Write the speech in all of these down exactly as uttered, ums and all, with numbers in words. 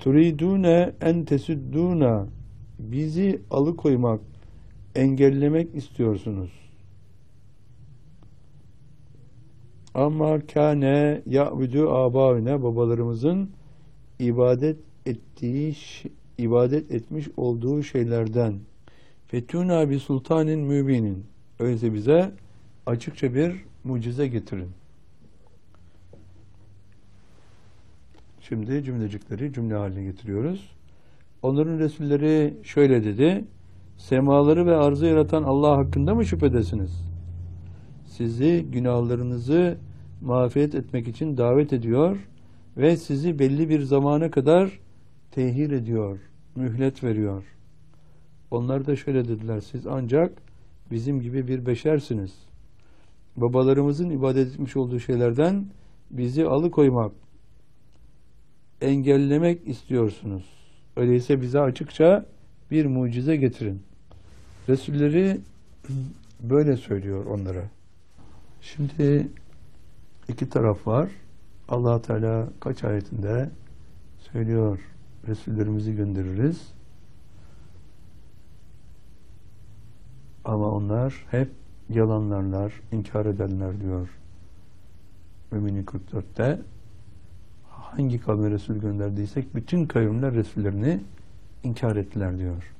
Turidune en tesudduna, bizi alıkoymak, engellemek istiyorsunuz. Ama kâne ya'budu âbâine, babalarımızın ibadet ettiği, ibadet etmiş olduğu şeylerden. Fetûnâ bi sultanin mübinin, öyleyse bize açıkça bir mucize getirin. Şimdi cümlecikleri cümle haline getiriyoruz. Onların Resulleri şöyle dedi: semaları ve arzı yaratan Allah hakkında mı şüphedesiniz? Sizi günahlarınızı mağfiret etmek için davet ediyor ve sizi belli bir zamana kadar tehir ediyor, mühlet veriyor. Onlar da şöyle dediler: siz ancak bizim gibi bir beşersiniz. Babalarımızın ibadet etmiş olduğu şeylerden bizi alıkoymak, engellemek istiyorsunuz. Öyleyse bize açıkça bir mucize getirin. Resulleri böyle söylüyor onlara. Şimdi iki taraf var. Allah Teala kaç ayetinde söylüyor: Resullerimizi göndeririz. Ama onlar hep yalanlarlar, inkar edenler diyor. Mümin kırk dörtte hangi kavme Resul gönderdiysek bütün kavimler Resullerini inkar ettiler diyor.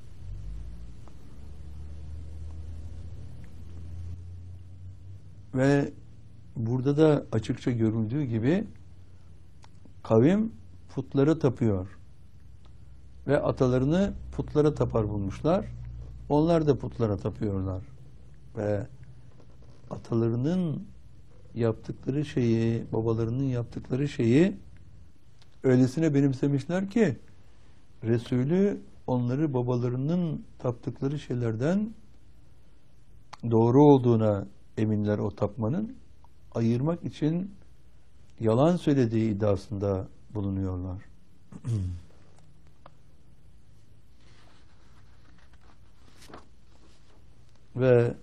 Ve burada da açıkça görüldüğü gibi kavim putlara tapıyor. Ve atalarını putlara tapar bulmuşlar. Onlar da putlara tapıyorlar. Ve atalarının yaptıkları şeyi, babalarının yaptıkları şeyi öylesine benimsemişler ki Resulü onları babalarının taptıkları şeylerden doğru olduğuna eminler, o tapmanın, ayırmak için yalan söylediği iddiasında bulunuyorlar. Ve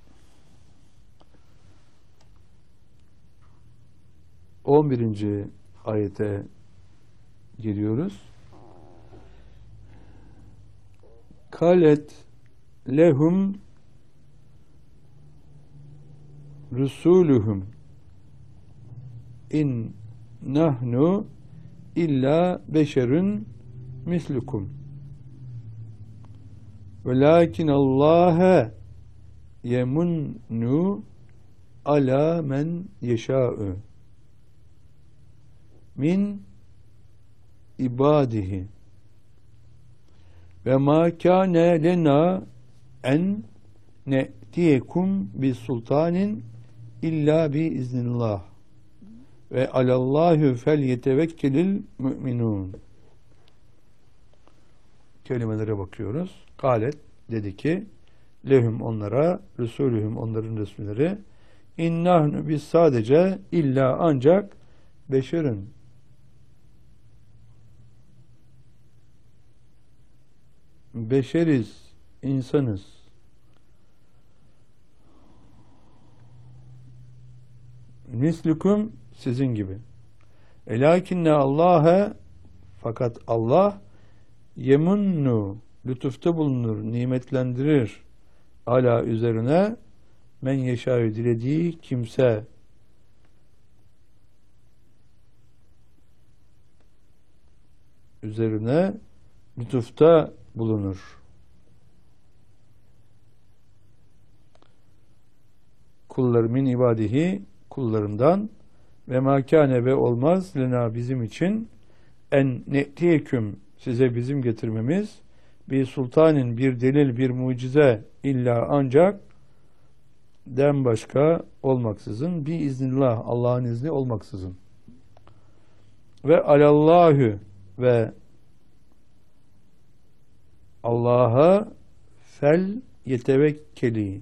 on birinci ayete giriyoruz. Kalet lehum rusuluhum in nahnu illa beşerun mislukum velakin Allah yemunnu ala men yeşâ'ü min ibadihi ve ma kâne lena en ne'tiyekum bi sultanin illa bi iznillah ve alallahu fel yetevekkelil müminun. Kelimelere bakıyoruz. Kalet dedi ki, lehum onlara, resulühüm onların resulleri, innahnu biz sadece illa ancak beşerin, beşeriz, insanız. Mislukum sizin gibi. Elakinne Allah'a, fakat Allah yemunnu lütufta bulunur, nimetlendirir ala üzerine men yeşâ'ü dilediği kimse üzerine lütufta bulunur. Kullar min ibadihi, kullarından, ve makâne ve olmaz lena bizim için en ne'tiyeküm size bizim getirmemiz bir sultanin, bir delil, bir mucize illa ancak den başka olmaksızın, bir iznillah Allah'ın izni olmaksızın, ve alallahü ve Allah'a fel yetevekkeli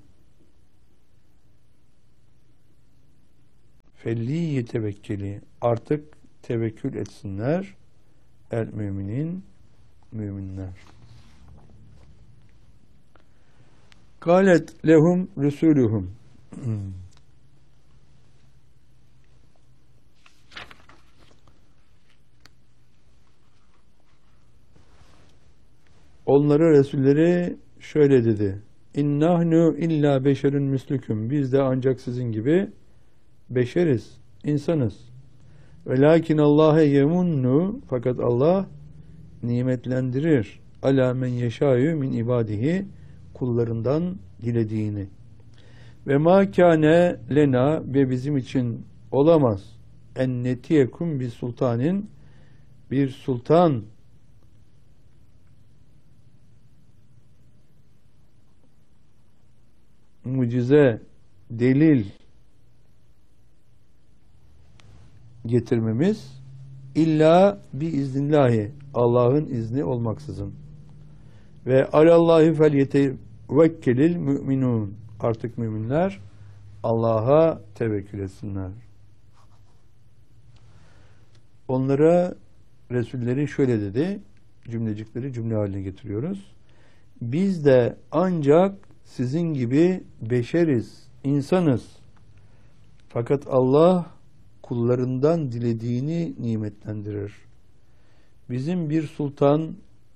felli yetevekkeli artık tevekkül etsinler el müminin müminler. Kalet lehum resuluhum onlara Resulleri şöyle dedi. İnnahnu illa beşerun mislüküm. Biz de ancak sizin gibi beşeriz, insanız. Velakin Allah'e yemunnu, fakat Allah nimetlendirir. Ala men yeşâyu min ibadihi, kullarından dilediğini. Ve ma kâne lena, ve bizim için olamaz. En netiyekum bir sultanin, bir sultan mucize, delil getirmemiz illa bi iznillahi, Allah'ın izni olmaksızın. Ve alallahi fel yetevekkelil müminun, artık müminler Allah'a tevekkül etsinler. Onlara Resulleri şöyle dedi, cümlecikleri cümle haline getiriyoruz. Biz de ancak sizin gibi beşeriz, insanız. Fakat Allah kullarından dilediğini nimetlendirir. Bizim bir sultan,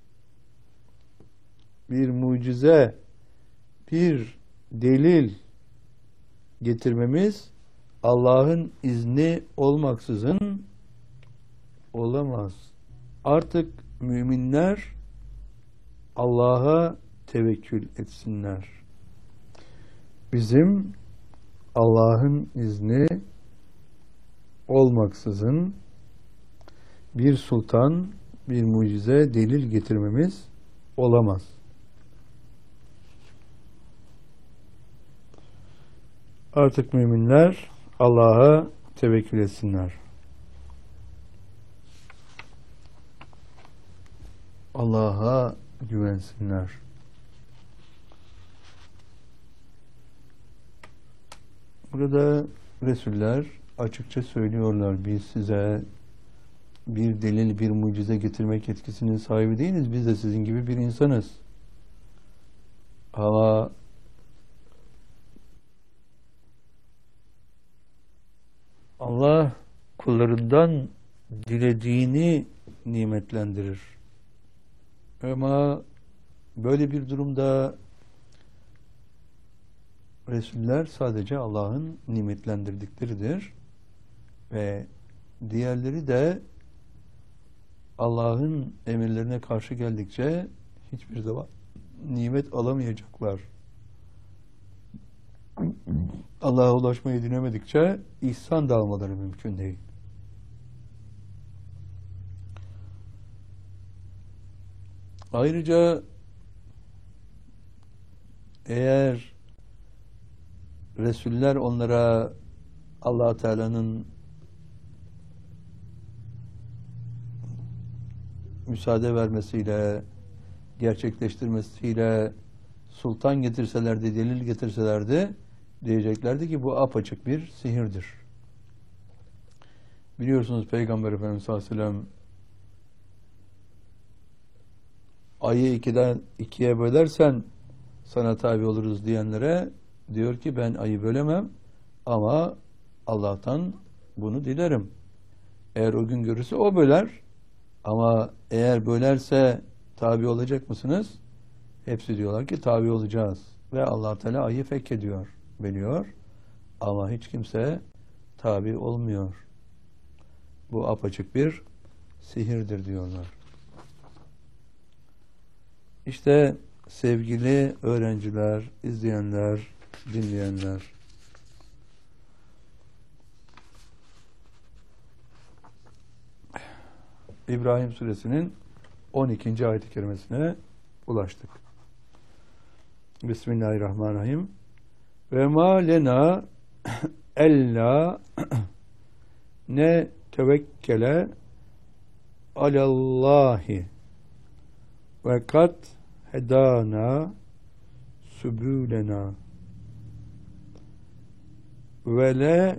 bir mucize, bir delil getirmemiz Allah'ın izni olmaksızın olamaz. Artık müminler Allah'a tevekkül etsinler. Bizim Allah'ın izni olmaksızın bir sultan, bir mucize, delil getirmemiz olamaz. Artık müminler Allah'a tevekkül etsinler. Allah'a güvensinler. Burada Resuller açıkça söylüyorlar, biz size bir delil, bir mucize getirmek yetkisinin sahibi değiliz. Biz de sizin gibi bir insanız. Ama Allah kullarından dilediğini nimetlendirir. Ama böyle bir durumda Resuller sadece Allah'ın nimetlendirdikleridir ve diğerleri de Allah'ın emirlerine karşı geldikçe hiçbir zaman nimet alamayacaklar. Allah'a ulaşmayı dilemedikçe ihsan da almaları mümkün değil. Ayrıca eğer Resuller onlara Allah Teala'nın müsaade vermesiyle, gerçekleştirmesiyle sultan getirselerdi, delil getirselerdi, diyeceklerdi ki bu apaçık bir sihirdir. Biliyorsunuz Peygamber Efendimiz sallallahu aleyhi ve sellem ayı ikiden ikiye bölersen sana tabi oluruz diyenlere diyor ki ben ayı bölemem ama Allah'tan bunu dilerim. Eğer o gün görürse o böler, ama eğer bölerse tabi olacak mısınız? Hepsi diyorlar ki tabi olacağız. Ve Allah Teala ayı fek ediyor, bölüyor. Ama hiç kimse tabi olmuyor. Bu apaçık bir sihirdir diyorlar. İşte sevgili öğrenciler, izleyenler, dinleyenler, İbrahim Suresinin on ikinci ayet-i kerimesine ulaştık. Bismillahirrahmanirrahim. Ve ma lena ella ne tevekkele alallahi ve kat hedana subulena ve le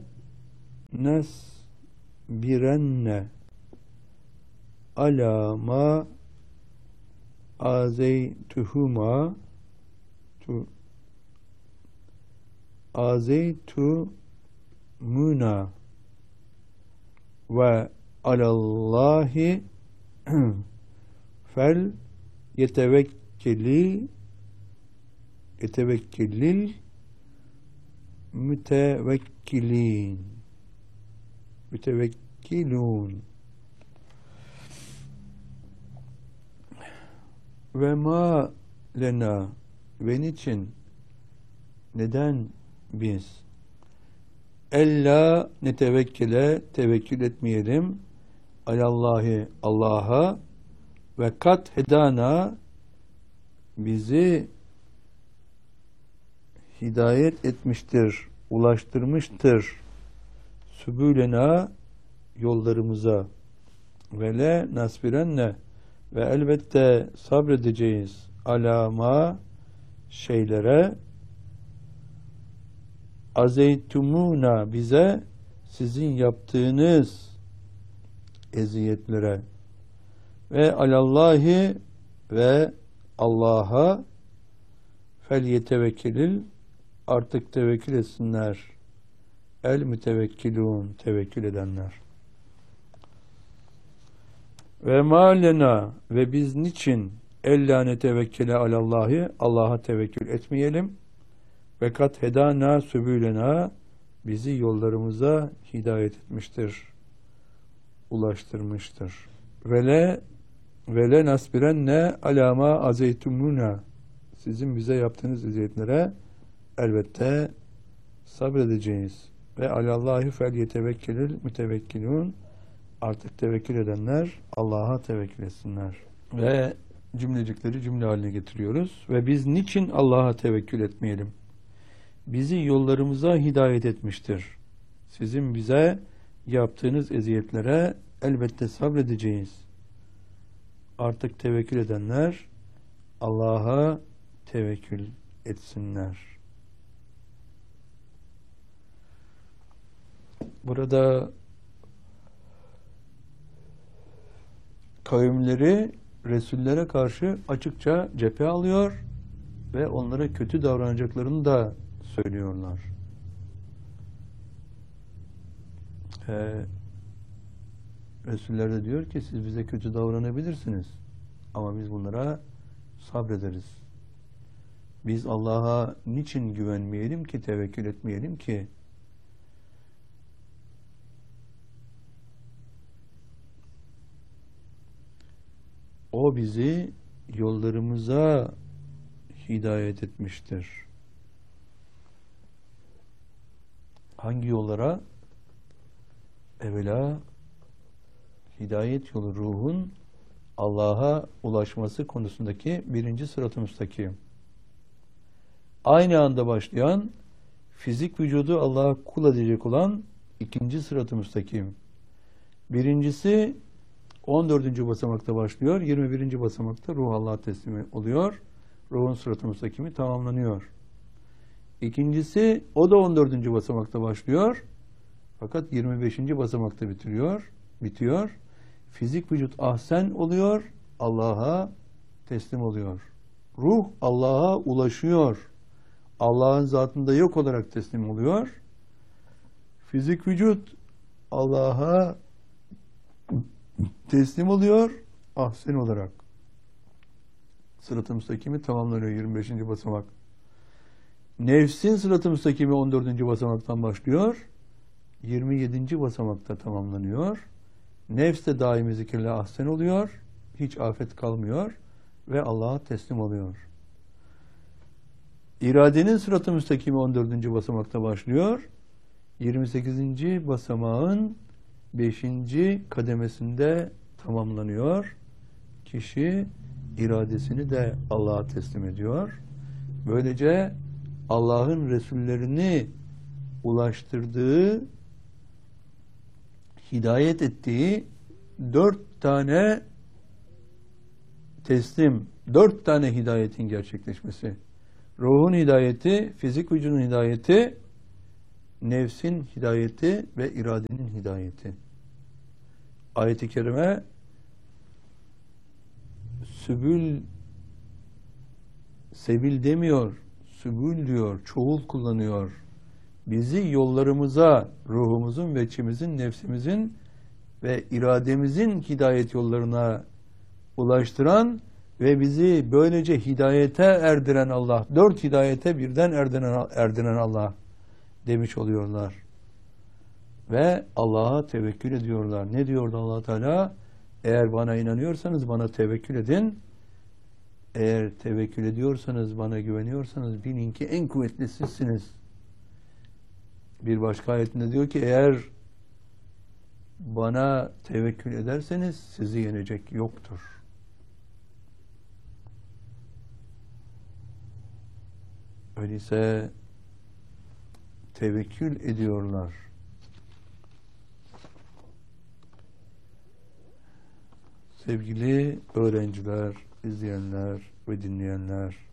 nesbirenne ala ma azeytuhuma tu azeytu muna ve alallahi fel yetevekkeli yetevekkeli yetevekkelil mütevekkilin mütevekkilun ve ma lena ve niçin neden biz ella netevekkele tevekkül etmeyelim alallahi Allah'a ve kat hedana bizi hidayet etmiştir, ulaştırmıştır sübülena yollarımıza ve le nasbirenne ve elbette sabredeceğiz alama şeylere azeytumuna bize sizin yaptığınız eziyetlere ve alallahi ve Allah'a fel yetevekkelil artık tevekkül etsinler el mütevekkilun tevekkül edenler ve malena ve biz niçin ella netevekkele alallahi Allah'a tevekkül etmeyelim ve kat hedana sübülena bizi yollarımıza hidayet etmiştir, ulaştırmıştır. Vele vele nasbirenne alama azeytumuna sizin bize yaptığınız eziyetlere elbette sabredeceğiz. Ve alallahi fel yetevekkelil mütevekkilun artık tevekkül edenler Allah'a tevekkül etsinler. Ve cümlecikleri cümle haline getiriyoruz. Ve biz niçin Allah'a tevekkül etmeyelim? Bizi yollarımıza hidayet etmiştir. Sizin bize yaptığınız eziyetlere elbette sabredeceğiz. Artık tevekkül edenler Allah'a tevekkül etsinler. Burada kavimleri Resullere karşı açıkça cephe alıyor ve onlara kötü davranacaklarını da söylüyorlar. Ee, Resuller de diyor ki siz bize kötü davranabilirsiniz ama biz bunlara sabrederiz. Biz Allah'a niçin güvenmeyelim ki, tevekkül etmeyelim ki? O bizi yollarımıza hidayet etmiştir. Hangi yollara? Evvela hidayet yolu, ruhun Allah'a ulaşması konusundaki birinci sırat-ı müstakim. Aynı anda başlayan, fizik vücudu Allah'a kul edecek olan ikinci sırat-ı müstakim. Birincisi on dördüncü basamakta başlıyor, yirmi birinci basamakta ruh Allah'a teslim oluyor. Ruhun sırat-ı müstakimi tamamlanıyor. İkincisi, o da on dördüncü basamakta başlıyor. Fakat yirmi beşinci basamakta bitiriyor, bitiyor. Fizik vücut ahsen oluyor, Allah'a teslim oluyor. Ruh Allah'a ulaşıyor. Allah'ın zatında yok olarak teslim oluyor. Fizik vücut Allah'a teslim oluyor, ahsen olarak. Sırat-ı müstakimi tamamlanıyor yirmi beşinci basamak. Nefsin sırat-ı müstakimi on dördüncü basamaktan başlıyor. yirmi yedinci basamakta tamamlanıyor. Nefs de daimi zikirle ahsen oluyor. Hiç afet kalmıyor ve Allah'a teslim oluyor. İradenin sırat-ı müstakimi on dördüncü basamakta başlıyor. yirmi sekizinci basamağın beşinci kademesinde tamamlanıyor. Kişi iradesini de Allah'a teslim ediyor. Böylece Allah'ın Resullerini ulaştırdığı, hidayet ettiği dört tane teslim, dört tane hidayetin gerçekleşmesi. Ruhun hidayeti, fizik vücudun hidayeti, nefsin hidayeti ve iradenin hidayeti. Ayet-i kerime sübül, sebil demiyor, sübül diyor, çoğul kullanıyor. Bizi yollarımıza, ruhumuzun ve içimizin, nefsimizin ve irademizin hidayet yollarına ulaştıran ve bizi böylece hidayete erdiren Allah, dört hidayete birden erdiren, erdiren Allah demiş oluyorlar. Ve Allah'a tevekkül ediyorlar. Ne diyordu Allah Teala? Eğer bana inanıyorsanız bana tevekkül edin. Eğer tevekkül ediyorsanız, bana güveniyorsanız bilin ki en kuvvetli sizsiniz. Bir başka ayetinde diyor ki eğer bana tevekkül ederseniz sizi yenecek yoktur. Öyleyse tevekkül ediyorlar. Sevgili öğrenciler, izleyenler ve dinleyenler,